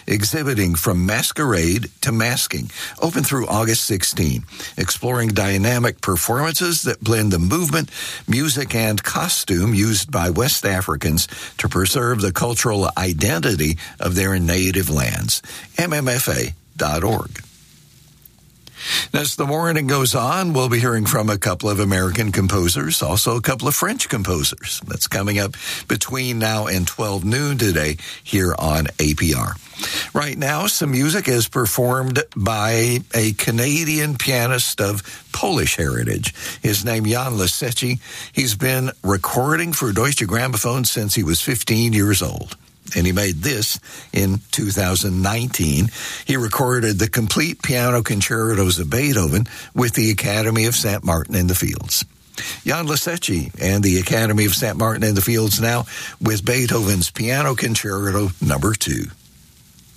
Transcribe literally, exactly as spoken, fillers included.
exhibiting From Masquerade to Masking, open through August sixteenth, exploring dynamic performances that blend the movement, music, and costume used by West Africans to preserve the cultural identity of their native lands. M M F A dot org. As the morning goes on, we'll be hearing from a couple of American composers, also a couple of French composers. That's coming up between now and twelve noon today here on A P R. Right now, some music is performed by a Canadian pianist of Polish heritage. His name, Jan Lesechi. He's been recording for Deutsche Grammophon since he was fifteen years old. And he made this in two thousand nineteen. He recorded the complete piano concertos of Beethoven with the Academy of Saint Martin in the Fields. Jan Lesechi and the Academy of Saint Martin in the Fields now with Beethoven's Piano Concerto number two.